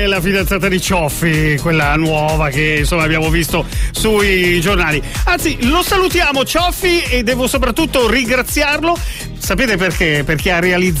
La fidanzata di Cioffi, quella nuova che insomma abbiamo visto sui giornali. Anzi, lo salutiamo Cioffi e devo soprattutto ringraziarlo. Sapete perché? Perché ha realizzato